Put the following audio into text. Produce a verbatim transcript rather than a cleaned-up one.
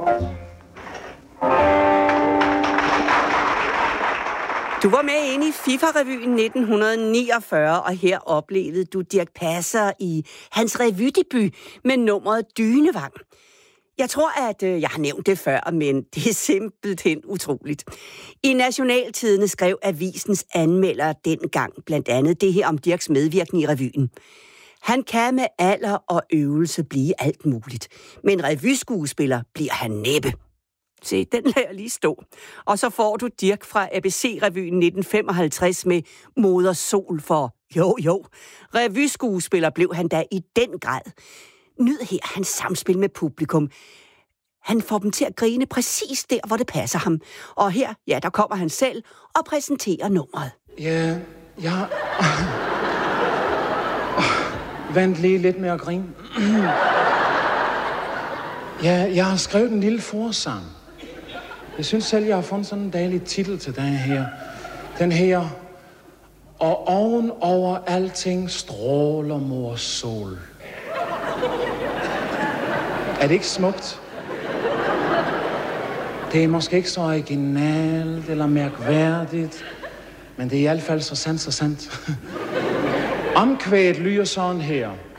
Du var med inde i FIFA-revyen nitten niogfyrre, og her oplevede du Dirch Passer i hans revydebut med nummeret Dynevang. Jeg tror, at øh, jeg har nævnt det før, men det er simpelthen utroligt. I Nationaltidende skrev avisens anmelder dengang blandt andet det her om Dirchs medvirkning i revyen. Han kan med alder og øvelse blive alt muligt, men revyskuespiller bliver han næppe. Se, den lader jeg lige stå. Og så får du Dirch fra A B C-revyen nitten femoghalvtreds med Moder Sol for jo, jo. Revyskuespiller blev han da i den grad. Nyd her hans samspil med publikum. Han får dem til at grine præcis der, hvor det passer ham. Og her, ja, der kommer han selv og præsenterer nummeret. Ja, ja. Vent lige lidt med at grine. Ja, jeg har skrevet en lille forsang. Jeg synes selv, jeg har fundet sådan en dejlig titel til den her. Den her. Og oven over alting stråler mors sol. Er det ikke smukt? Det er måske ikke så originalt eller mærkværdigt, men det er i hvert fald så sandt, så sandt. Omkvædet lyder sådan her.